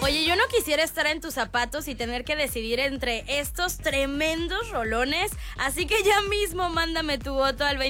Oye, yo no quisiera estar en tus zapatos y tener que decidir entre estos tremendos rolones, así que ya mismo mándame tu voto al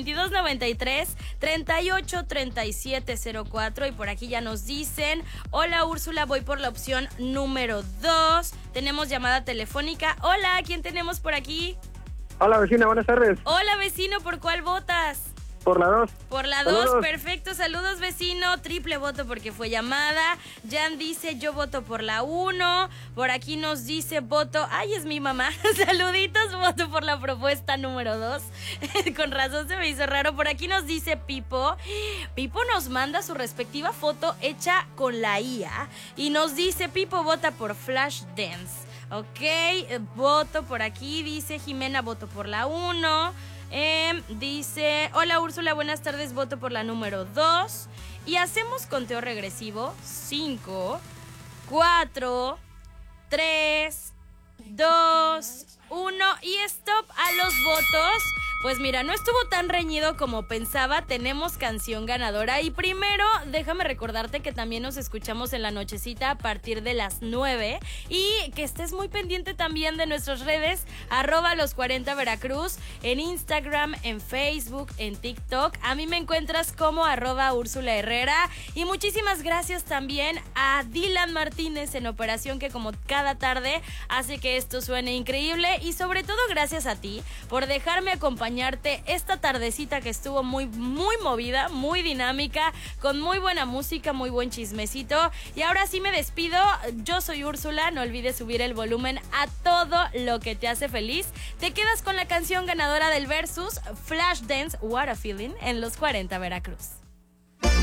2293-383704 y por aquí ya nos dicen, hola Úrsula, voy por la opción número 2, tenemos llamada telefónica, hola, ¿quién tenemos por aquí? Hola vecina, buenas tardes. Hola vecino, ¿por cuál votas? Por la 2. Por la 2, perfecto, saludos vecino, triple voto porque fue llamada. Jan dice, yo voto por la 1, por aquí nos dice voto, ay es mi mamá, saluditos, voto por la propuesta número 2, con razón se me hizo raro. Por aquí nos dice Pipo nos manda su respectiva foto hecha con la IA y nos dice, Pipo vota por Flashdance. Ok, voto por aquí, dice Jimena, voto por la 1. Dice, hola Úrsula, buenas tardes, voto por la número 2. Y hacemos conteo regresivo. 5, 4, 3, 2, 1 y stop a los votos. Pues mira, no estuvo tan reñido como pensaba, tenemos canción ganadora y primero déjame recordarte que también nos escuchamos en la nochecita a partir de las 9 y que estés muy pendiente también de nuestras redes @los40 Veracruz, en Instagram, en Facebook, en TikTok, a mí me encuentras como @Úrsula Herrera y muchísimas gracias también a Dylan Martínez en operación que como cada tarde hace que esto suene increíble y sobre todo gracias a ti por dejarme acompañarte esta tardecita que estuvo muy movida, muy dinámica, con muy buena música, muy buen chismecito. Y ahora sí me despido, yo soy Úrsula, no olvides subir el volumen a todo lo que te hace feliz. Te quedas con la canción ganadora del Versus, Flashdance, What a Feeling, en los 40 Veracruz.